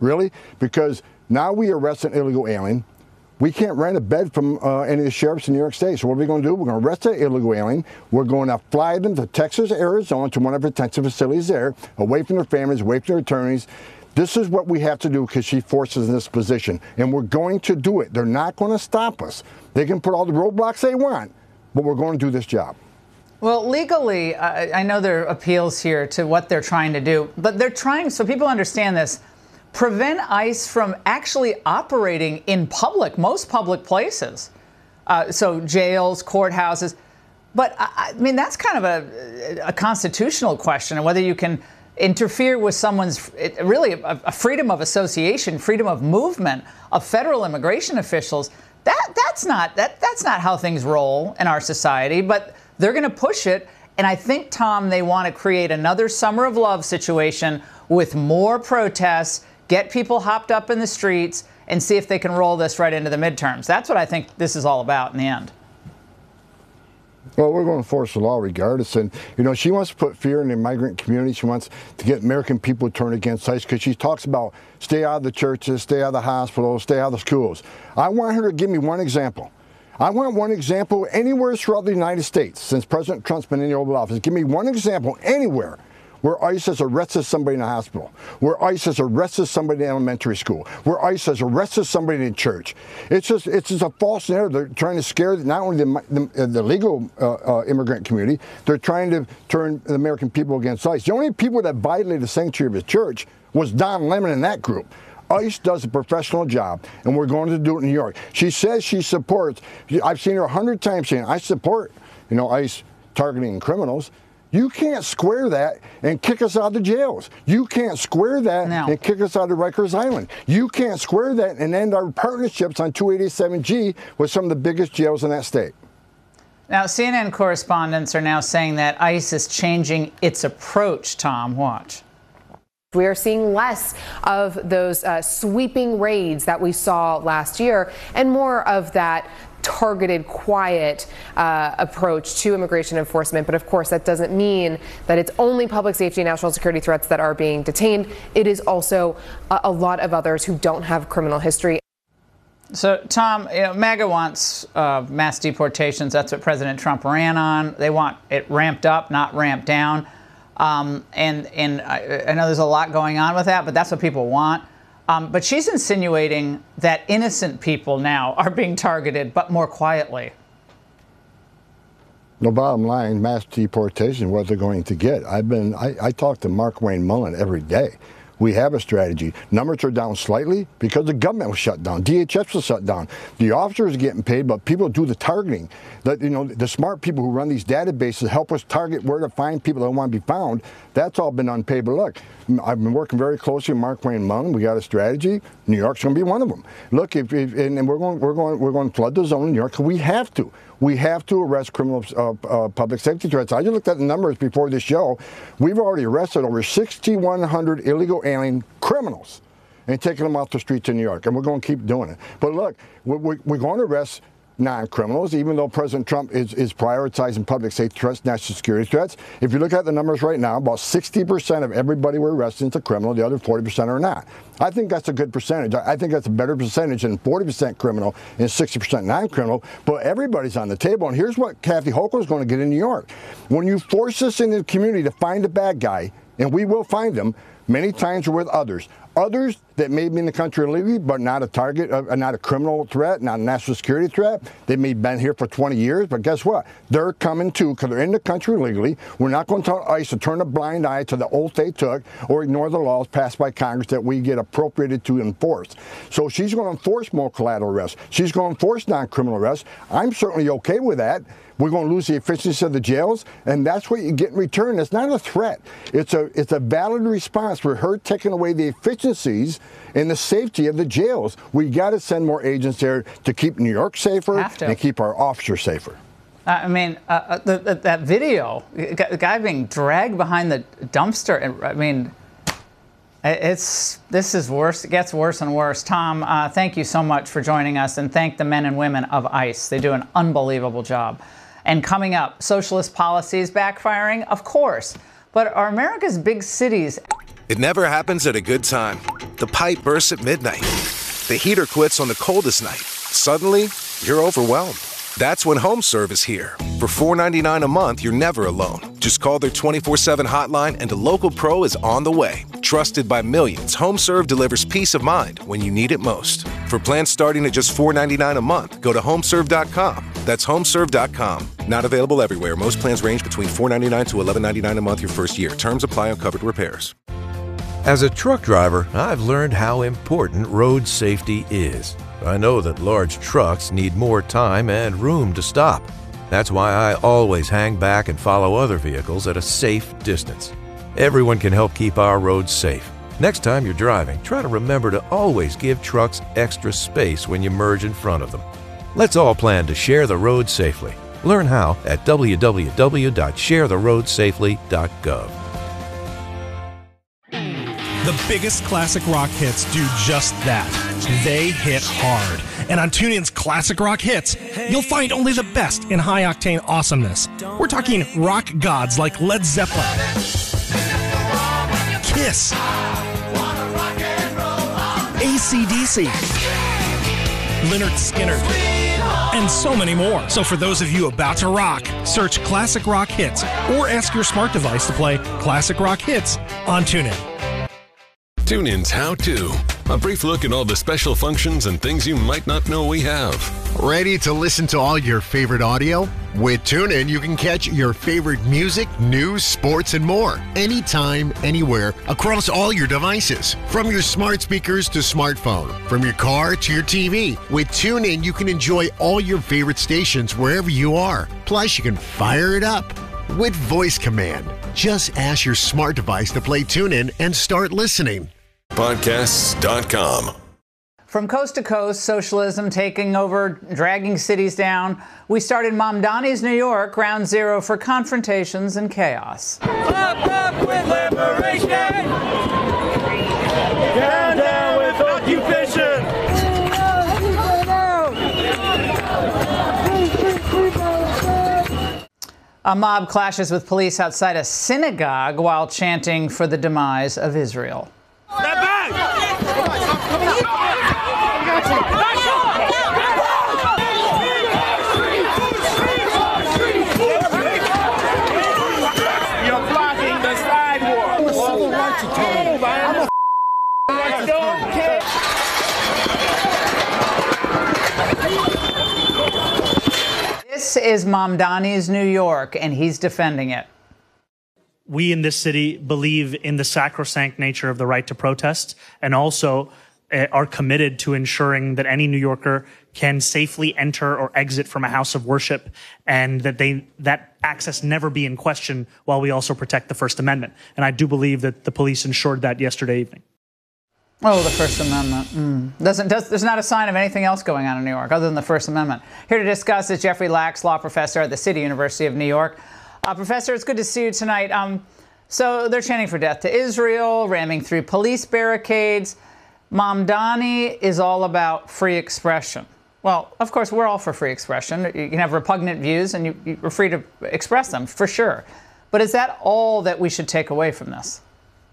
Really? Because now we arrest an illegal alien. We can't rent a bed from any of the sheriffs in New York State. So what are we going to do? We're going to arrest that illegal alien. We're going to fly them to Texas, Arizona, to one of our detention facilities there, away from their families, away from their attorneys. This is what we have to do because she forces us in this position. And we're going to do it. They're not going to stop us. They can put all the roadblocks they want, but we're going to do this job. Well, legally, I know there are appeals here to what they're trying to do, but they're trying, so people understand this, prevent ICE from actually operating in public, most public places. So jails, courthouses. But I mean, that's kind of a constitutional question, and whether you can interfere with someone's really a freedom of association, freedom of movement of federal immigration officials. That's not how things roll in our society. But they're going to push it. And I think, Tom, they want to create another Summer of Love situation with more protests, get people hopped up in the streets, and see if they can roll this right into the midterms. That's what I think this is all about in the end. Well, we're going to enforce the law regardless. And, you know, she wants to put fear in the migrant community. She wants to get American people to turn against ICE because she talks about stay out of the churches, stay out of the hospitals, stay out of the schools. I want her to give me one example. I want one example anywhere throughout the United States since President Trump's been in the Oval Office. Give me one example anywhere where ICE has arrested somebody in a hospital, where ICE has arrested somebody in elementary school, where ICE has arrested somebody in church. It's just a false narrative. They're trying to scare not only the legal immigrant community, they're trying to turn the American people against ICE. The only people that violated the sanctuary of the church was Don Lemon and that group. ICE does a professional job, and we're going to do it in New York. She says she supports, I've seen her 100 times saying, I support, you know, ICE targeting criminals. You can't square that and kick us out of the jails. You can't square that and kick us out of Rikers Island. You can't square that and end our partnerships on 287G with some of the biggest jails in that state. Now, CNN correspondents are now saying that ICE is changing its approach, Tom. Watch. We are seeing less of those sweeping raids that we saw last year and more of that targeted, quiet approach to immigration enforcement. But of course, that doesn't mean that it's only public safety and national security threats that are being detained. It is also a lot of others who don't have criminal history. So, Tom, you know, MAGA wants mass deportations. That's what President Trump ran on. They want it ramped up, not ramped down. And I know there's a lot going on with that, but that's what people want. But she's insinuating that innocent people now are being targeted, but more quietly. No, bottom line, mass deportation, what they're going to get. I talk to Mark Wayne Mullen every day. We have a strategy. Numbers are down slightly because the government was shut down. DHS was shut down. The officers are getting paid, but people do the targeting. You know, the smart people who run these databases help us target where to find people that want to be found. That's all been unpaid. But look, I've been working very closely with Mark Wayne Mullen. We got a strategy. New York's going to be one of them. Look, and we're going to flood the zone in New York. We have to. We have to arrest criminal public safety threats. I just looked at the numbers before this show. We've already arrested over 6,100 illegal alien criminals and taken them off the streets in New York, and we're going to keep doing it. But look, we're going to arrest non-criminals, even though President Trump is prioritizing public safety threats, national security threats. If you look at the numbers right now, about 60% of everybody we're arresting is a criminal, the other 40% are not. I think that's a good percentage. I think that's a better percentage than 40% criminal and 60% non-criminal, but everybody's on the table. And here's what Kathy Hochul is going to get in New York. When you force us in the community to find a bad guy, and we will find them, many times we're with others. Others that may be in the country illegally, but not a target, not a criminal threat, not a national security threat. They may have been here for 20 years, but guess what? They're coming too because they're in the country illegally. We're not going to tell ICE to turn a blind eye to the oath they took or ignore the laws passed by Congress that we get appropriated to enforce. So she's going to enforce more collateral arrests. She's going to enforce non-criminal arrests. I'm certainly okay with that. We're going to lose the efficiency of the jails, and that's what you get in return. It's not a threat. It's a valid response for her taking away the efficiencies and the safety of the jails. We got to send more agents there to keep New York safer and keep our officers safer. I mean, that video, the guy being dragged behind the dumpster. I mean, this is worse. It gets worse and worse. Tom, thank you so much for joining us, and thank the men and women of ICE. They do an unbelievable job. And coming up, socialist policies backfiring, of course. But are America's big cities It never happens at a good time. The pipe bursts at midnight. The heater quits on the coldest night. Suddenly, you're overwhelmed. That's when HomeServe is here. For $4.99 a month, you're never alone. Just call their 24/7 hotline and a local pro is on the way. Trusted by millions, HomeServe delivers peace of mind when you need it most. For plans starting at just $4.99 a month, go to HomeServe.com. That's HomeServe.com. Not available everywhere. Most plans range between $4.99 to $11.99 a month your first year. Terms apply on covered repairs. As a truck driver, I've learned how important road safety is. I know that large trucks need more time and room to stop. That's why I always hang back and follow other vehicles at a safe distance. Everyone can help keep our roads safe. Next time you're driving, try to remember to always give trucks extra space when you merge in front of them. Let's all plan to share the road safely. Learn how at www.sharetheroadsafely.gov. The biggest classic rock hits do just that. They hit hard. And on TuneIn's Classic Rock Hits, you'll find only the best in high-octane awesomeness. We're talking rock gods like Led Zeppelin, Kiss, AC/DC, Lynyrd Skynyrd, and so many more. So for those of you about to rock, search Classic Rock Hits or ask your smart device to play Classic Rock Hits on TuneIn. TuneIn's How To. A brief look at all the special functions and things you might not know we have. Ready to listen to all your favorite audio? With TuneIn, you can catch your favorite music, news, sports, and more. Anytime, anywhere, across all your devices. From your smart speakers to smartphone. From your car to your TV. With TuneIn, you can enjoy all your favorite stations wherever you are. Plus, you can fire it up with voice command. Just ask your smart device to play TuneIn and start listening. Podcasts.com. From coast to coast, socialism taking over, dragging cities down. We started Mamdani's New York, ground zero for confrontations and chaos. Up with liberation! Down with occupation! A mob clashes with police outside a synagogue while chanting for the demise of Israel. Step back! You're blocking the sidewalk. This is Mamdani's New York, and he's defending it. We in this city believe in the sacrosanct nature of the right to protest, and also are committed to ensuring that any New Yorker can safely enter or exit from a house of worship, and that access never be in question, while we also protect the First Amendment. And I do believe that the police ensured that yesterday evening. Oh, the First Amendment. There's not a sign of anything else going on in New York other than the First Amendment. Here to discuss is Jeffrey Lachs, law professor at the City University of New York. Professor, it's good to see you tonight. So they're chanting for death to Israel, ramming through police barricades. Mamdani is all about free expression. Well, of course, we're all for free expression. You can have repugnant views, and you're free to express them, for sure. But is that all that we should take away from this?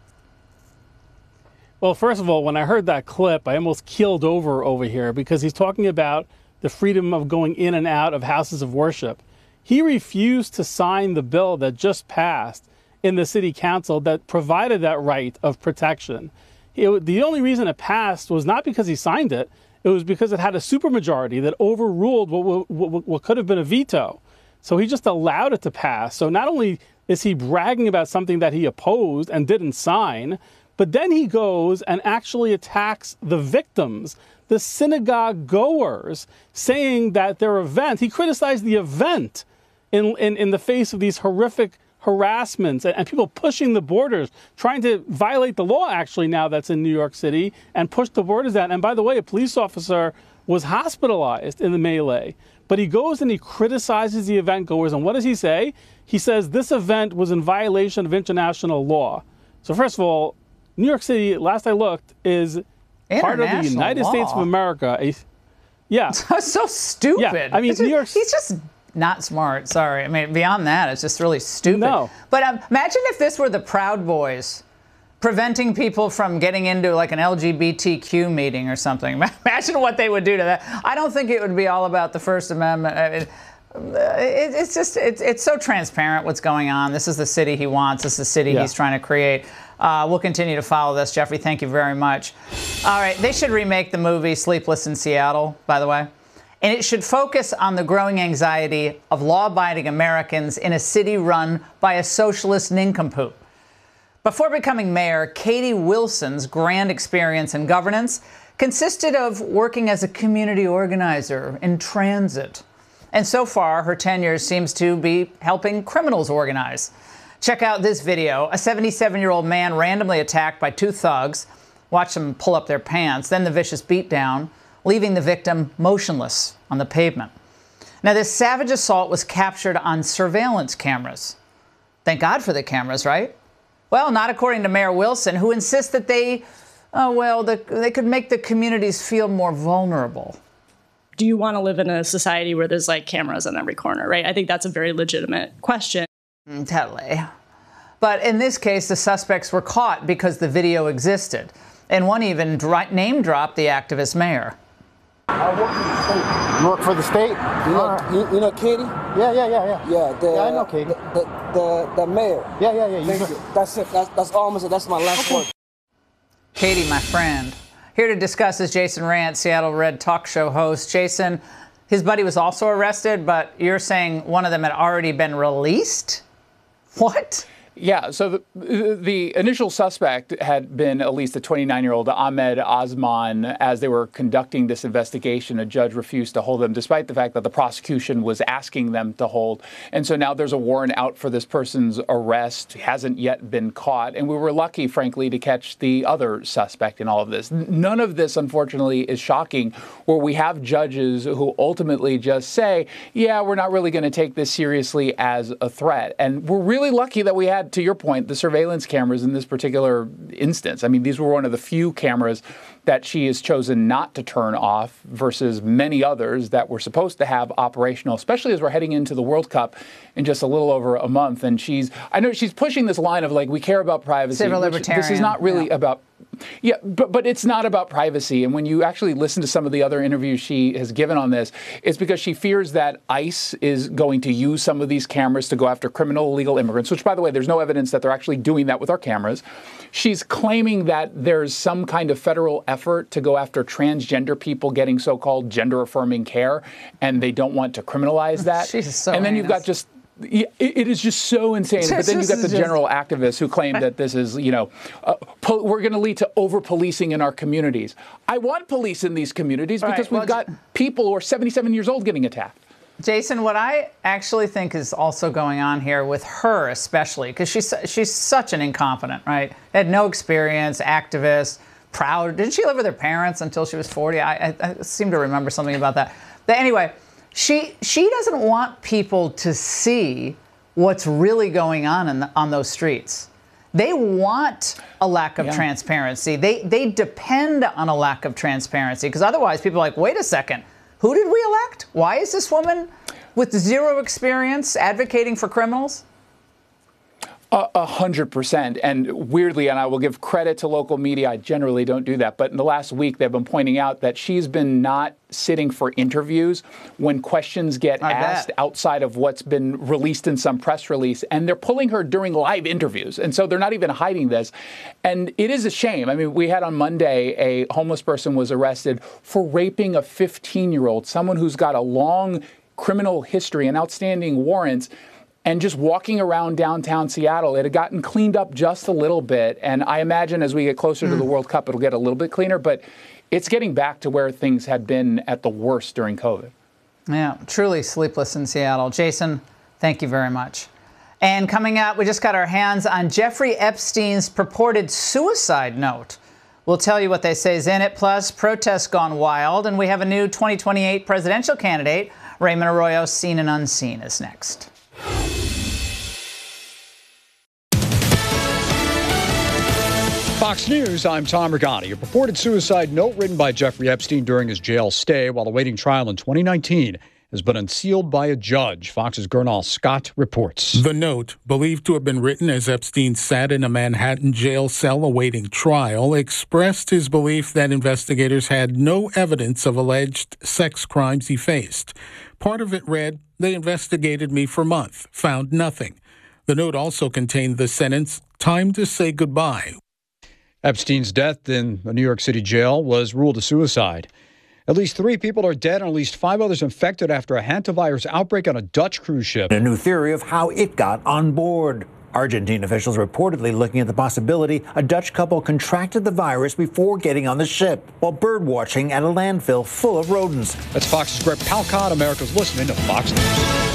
Well, first of all, when I heard that clip, I almost keeled over here because he's talking about the freedom of going in and out of houses of worship. He refused to sign the bill that just passed in the city council that provided that right of protection. The only reason it passed was not because he signed it. It was because it had a supermajority that overruled what could have been a veto. So he just allowed it to pass. So not only is he bragging about something that he opposed and didn't sign, but then he goes and actually attacks the victims, the synagogue goers, saying that their event, he criticized the event in the face of these horrific harassments and people pushing the borders, trying to violate the law actually now that's in New York City and push the borders out. And by the way, a police officer was hospitalized in the melee. But he goes and he criticizes the event goers. And what does he say? He says this event was in violation of international law. So first of all, New York City, last I looked, is part of the United States of America. Yeah. So stupid. Yeah. I mean, New York. He's just not smart. Sorry. I mean, beyond that, it's just really stupid. No. But imagine if this were the Proud Boys preventing people from getting into like an LGBTQ meeting or something. Imagine what they would do to that. I don't think it would be all about the First Amendment. It's so transparent what's going on. This is the city he wants. This is the city he's trying to create. We'll continue to follow this. Jeffrey, thank you very much. All right, they should remake the movie Sleepless in Seattle, by the way. And it should focus on the growing anxiety of law-abiding Americans in a city run by a socialist nincompoop. Before becoming mayor, Katie Wilson's grand experience in governance consisted of working as a community organizer in transit. And so far, her tenure seems to be helping criminals organize. Check out this video. A 77-year-old man randomly attacked by two thugs. Watch them pull up their pants, then the vicious beatdown, leaving the victim motionless on the pavement. Now, this savage assault was captured on surveillance cameras. Thank God for the cameras, right? Well, not according to Mayor Wilson, who insists that they could make the communities feel more vulnerable. Do you want to live in a society where there's like cameras on every corner, right? I think that's a very legitimate question. Totally. But in this case, the suspects were caught because the video existed. And one even name-dropped the activist mayor. I work for the state. You know Katie? Yeah. Yeah, I know Katie. The mayor. Yeah. Thank you. That's it. That's all I'm gonna say. That's my last word. Katie, my friend. Here to discuss is Jason Rant, Seattle Red talk show host. Jason, his buddy was also arrested, but you're saying one of them had already been released? What? Yeah, so the initial suspect had been at least a 29-year-old Ahmed Osman. As they were conducting this investigation, a judge refused to hold them, despite the fact that the prosecution was asking them to hold. And so now there's a warrant out for this person's arrest. He hasn't yet been caught. And we were lucky, frankly, to catch the other suspect in all of this. None of this, unfortunately, is shocking, where we have judges who ultimately just say, yeah, we're not really going to take this seriously as a threat. And we're really lucky that we had, to your point, the surveillance cameras in this particular instance. I mean, these were one of the few cameras that she has chosen not to turn off versus many others that were supposed to have operational, especially as we're heading into the World Cup in just a little over a month. And I know she's pushing this line of like, we care about privacy. Civil libertarian. This is not really about. Yeah, but it's not about privacy. And when you actually listen to some of the other interviews she has given on this, it's because she fears that ICE is going to use some of these cameras to go after criminal illegal immigrants, which, by the way, there's no evidence that they're actually doing that with our cameras. She's claiming that there's some kind of federal effort to go after transgender people getting so-called gender-affirming care, and they don't want to criminalive that. She's so and then you've got just... It is just so insane. But then you've got the general activists who claim that this is, we're going to lead to over-policing in our communities. I want police in these communities because we've got people who are 77 years old getting attacked. Jason, what I actually think is also going on here with her especially, because she's such an incompetent, right? Had no experience, activist, proud. Didn't she live with her parents until she was 40? I seem to remember something about that. But anyway, she doesn't want people to see what's really going on those streets. They want a lack of transparency. They depend on a lack of transparency because otherwise people are like, wait a second, who did we elect? Why is this woman with zero experience advocating for criminals? 100%. And weirdly, and I will give credit to local media, I generally don't do that, but in the last week they've been pointing out that she's been not sitting for interviews when questions get asked outside of what's been released in some press release, and they're pulling her during live interviews. And so they're not even hiding this. And it is a shame. I mean, we had on Monday a homeless person was arrested for raping a 15-year-old, someone who's got a long criminal history and outstanding warrants. And just walking around downtown Seattle, it had gotten cleaned up just a little bit. And I imagine as we get closer to the World Cup, it'll get a little bit cleaner. But it's getting back to where things had been at the worst during COVID. Yeah, truly sleepless in Seattle. Jason, thank you very much. And coming up, we just got our hands on Jeffrey Epstein's purported suicide note. We'll tell you what they say is in it. Plus, protests gone wild. And we have a new 2028 presidential candidate. Raymond Arroyo, Seen and Unseen, is next. Fox News, I'm Tom Regani. A purported suicide note written by Jeffrey Epstein during his jail stay while awaiting trial in 2019 has been unsealed by a judge. Fox's Gernal Scott reports. The note, believed to have been written as Epstein sat in a Manhattan jail cell awaiting trial, expressed his belief that investigators had no evidence of alleged sex crimes he faced. Part of it read, "They investigated me for a month, found nothing." The note also contained the sentence, "Time to say goodbye." Epstein's death in a New York City jail was ruled a suicide. At least 3 people are dead and at least 5 others infected after a hantavirus outbreak on a Dutch cruise ship. A new theory of how it got on board. Argentine officials reportedly looking at the possibility a Dutch couple contracted the virus before getting on the ship while bird watching at a landfill full of rodents. That's Fox's Greg Palcott. America's listening to Fox News.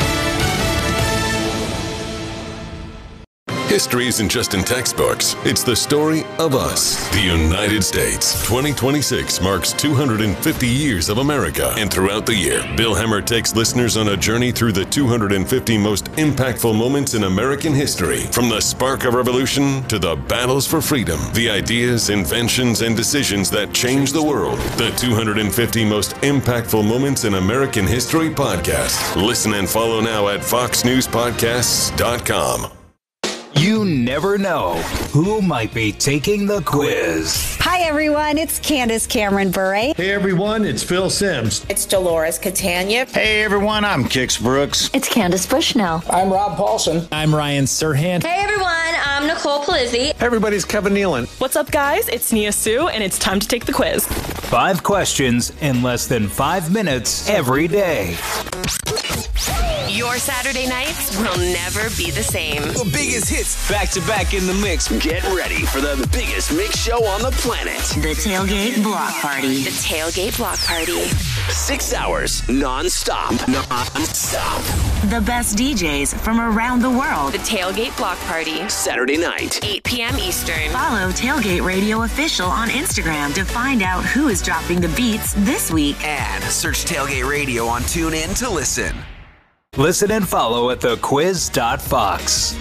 History isn't just in textbooks. It's the story of us, the United States. 2026 marks 250 years of America. And throughout the year, Bill Hemmer takes listeners on a journey through the 250 most impactful moments in American history. From the spark of revolution to the battles for freedom, the ideas, inventions, and decisions that changed the world. The 250 most impactful moments in American history podcast. Listen and follow now at foxnewspodcasts.com. You never know who might be taking the quiz. Hi, everyone. It's Candace Cameron Bure. Hey, everyone. It's Phil Sims. It's Dolores Catania. Hey, everyone. I'm Kix Brooks. It's Candace Bushnell. I'm Rob Paulson. I'm Ryan Serhant. Hey, everyone. I'm Nicole Palizzi. Hey, everybody's Kevin Nealon. What's up, guys? It's Nia Sue, and it's time to take the quiz. 5 questions in less than 5 minutes every day. Your Saturday nights will never be the same. The biggest hits back to back in the mix. Get ready for the biggest mix show on the planet. The Tailgate Block Party. The Tailgate Block Party. 6 hours non-stop. Non-stop. The best DJs from around the world. The Tailgate Block Party. Saturday night, 8 p.m. Eastern. Follow Tailgate Radio Official on Instagram to find out who is dropping the beats this week. And search Tailgate Radio on TuneIn to listen. Listen and follow at thequiz.fox.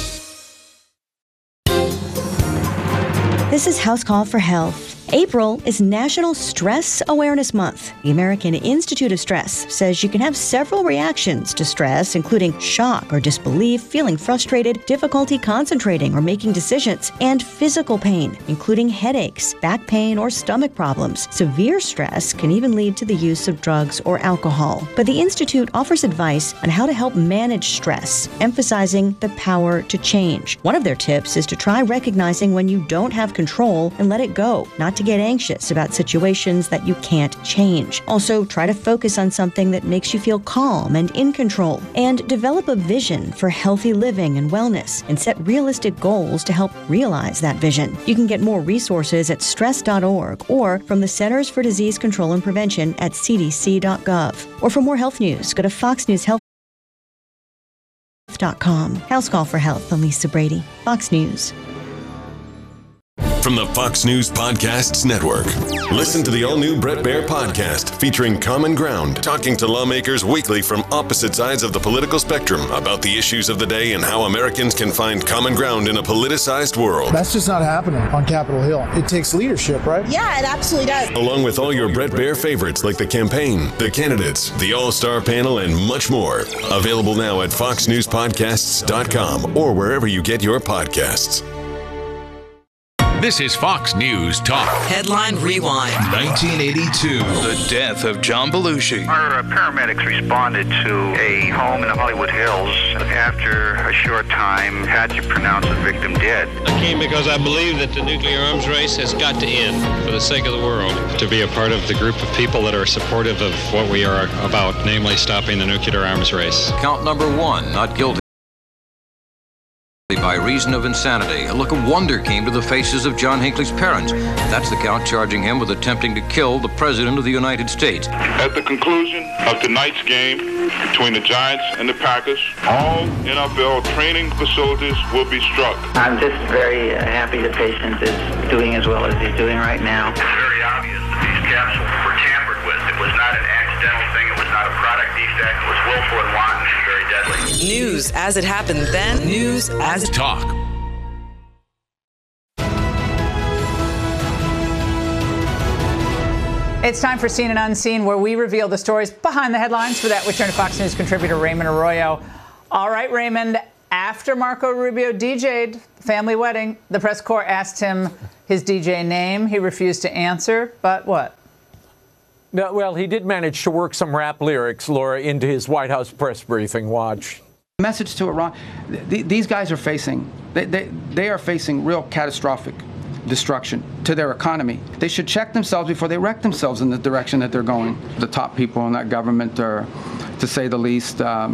This is House Call for Health. April is National Stress Awareness Month. The American Institute of Stress says you can have several reactions to stress, including shock or disbelief, feeling frustrated, difficulty concentrating or making decisions, and physical pain, including headaches, back pain, or stomach problems. Severe stress can even lead to the use of drugs or alcohol. But the Institute offers advice on how to help manage stress, emphasizing the power to change. One of their tips is to try recognizing when you don't have control and let it go, not to get anxious about situations that you can't change. Also, try to focus on something that makes you feel calm and in control. And develop a vision for healthy living and wellness, and set realistic goals to help realize that vision. You can get more resources at stress.org or from the Centers for Disease Control and Prevention at cdc.gov. Or for more health news, go to foxnewshealth.com. House Call for Health, I'm Lisa Brady, Fox News. From the Fox News Podcasts Network. Listen to the all-new Bret Baier podcast featuring Common Ground, talking to lawmakers weekly from opposite sides of the political spectrum about the issues of the day and how Americans can find common ground in a politicized world. That's just not happening on Capitol Hill. It takes leadership, right? Yeah, it absolutely does. Along with all your Bret Baier favorites like the campaign, the candidates, the all-star panel, and much more. Available now at foxnewspodcasts.com or wherever you get your podcasts. This is Fox News Talk. Headline Rewind. 1982. The death of John Belushi. Our paramedics responded to a home in the Hollywood Hills. After a short time, had to pronounce the victim dead. I came because I believe that the nuclear arms race has got to end for the sake of the world. To be a part of the group of people that are supportive of what we are about, namely stopping the nuclear arms race. Count number 1, not guilty by reason of insanity. A look of wonder came to the faces of John Hinckley's parents. That's the count charging him with attempting to kill the President of the United States. At the conclusion of tonight's game between the Giants and the Packers, all NFL training facilities will be struck. I'm just very happy the patient is doing as well as he's doing right now. It's very obvious that these capsules were tampered with. It was not an accidental thing. It was not a product defect. It was willful and wanton and very deadly. News as it happened then. News as it Talk. It's time for Seen and Unseen, where we reveal the stories behind the headlines. For that, we turn to Fox News contributor Raymond Arroyo. All right, Raymond, after Marco Rubio DJ'd family wedding, the press corps asked him his DJ name. He refused to answer, but what? No, well, he did manage to work some rap lyrics, Laura, into his White House press briefing. Watch. Message to Iran, these guys are facing, they are facing real catastrophic destruction to their economy. They should check themselves before they wreck themselves in the direction that they're going. The top people in that government are, to say the least, they're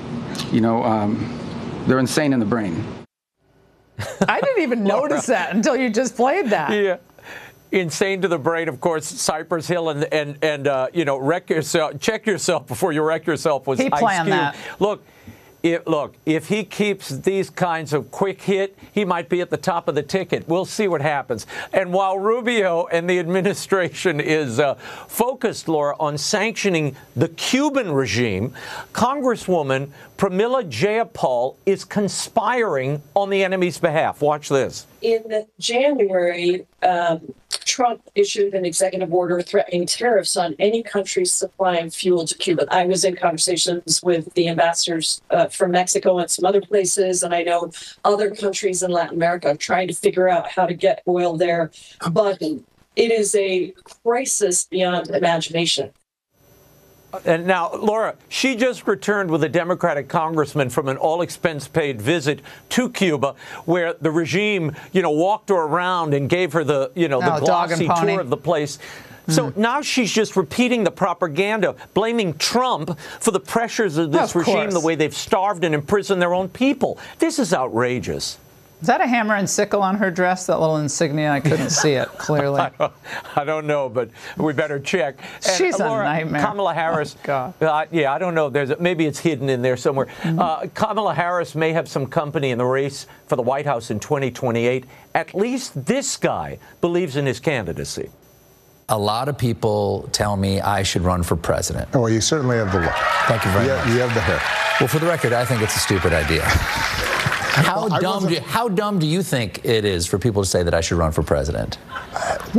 insane in the brain. I didn't even notice that until you just played that. Yeah. Insane to the brain, of course. Cypress Hill and wreck yourself. Check yourself before you wreck yourself. Was he planned that? Look, if he keeps these kinds of quick hit, he might be at the top of the ticket. We'll see what happens. And while Rubio and the administration is focused, Laura, on sanctioning the Cuban regime, Congresswoman Pramila Jayapal is conspiring on the enemy's behalf. Watch this. In January, Trump issued an executive order threatening tariffs on any country supplying fuel to Cuba. I was in conversations with the ambassadors from Mexico and some other places, and I know other countries in Latin America are trying to figure out how to get oil there. But it is a crisis beyond imagination. And now, Laura, she just returned with a Democratic congressman from an all-expense-paid visit to Cuba, where the regime, walked her around and gave her the glossy tour of the place. So now she's just repeating the propaganda, blaming Trump for the pressures of this regime, the way they've starved and imprisoned their own people. This is outrageous. Is that a hammer and sickle on her dress, that little insignia? I couldn't see it clearly. I don't know, but we better check. And she's Laura, a nightmare. Kamala Harris. Oh, God. I don't know. Maybe it's hidden in there somewhere. Kamala Harris may have some company in the race for the White House in 2028. At least this guy believes in his candidacy. A lot of people tell me I should run for president. Oh, well, you certainly have the look. Thank you very much. You have the hair. Well, for the record, I think it's a stupid idea. How dumb do you think it is for people to say that I should run for president? The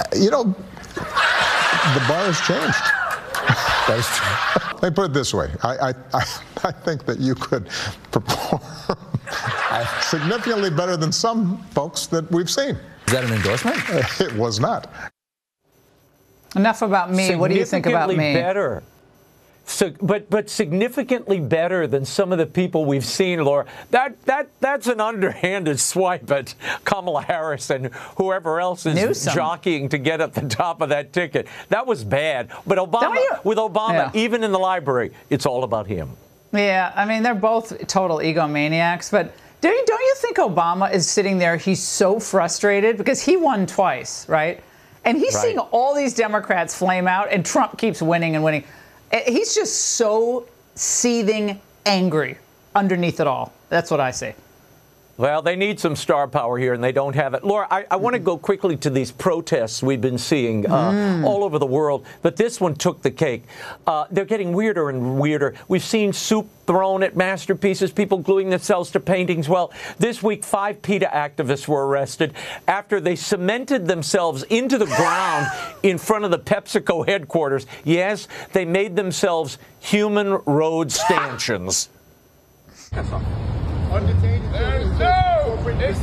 bar has changed. That is true. Let me put it this way. I think that you could perform significantly better than some folks that we've seen. Is that an endorsement? It was not. Enough about me. What do you think about me? Better. So, but significantly better than some of the people we've seen, Laura. That's an underhanded swipe at Kamala Harris and whoever else is jockeying to get at the top of that ticket. That was bad. But with Obama, even in the library, it's all about him. Yeah, I mean, they're both total egomaniacs. But don't you think Obama is sitting there? He's so frustrated because he won twice, right? And he's seeing all these Democrats flame out, and Trump keeps winning and winning. He's just so seething angry underneath it all. That's what I see. Well, they need some star power here, and they don't have it. Laura, I want to go quickly to these protests we've been seeing all over the world, but this one took the cake. They're getting weirder and weirder. We've seen soup thrown at masterpieces, people gluing themselves to paintings. Well, this week, 5 PETA activists were arrested after they cemented themselves into the ground in front of the PepsiCo headquarters. Yes, they made themselves human road stanchions. Undetained. There's no excuse.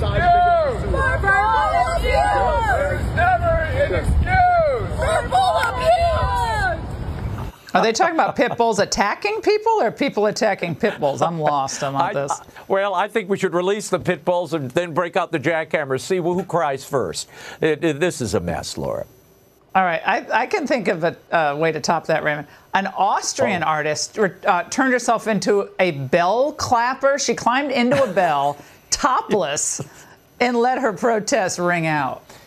There's never an excuse. We're full of abuse. Are they talking about pit bulls attacking people or people attacking pit bulls? I'm lost on this. Well, I think we should release the pit bulls and then break out the jackhammers, see who cries first. This is a mess, Laura. All right. I can think of a way to top that, Raymond. An Austrian artist turned herself into a bell clapper. She climbed into a bell, topless, and let her protest ring out.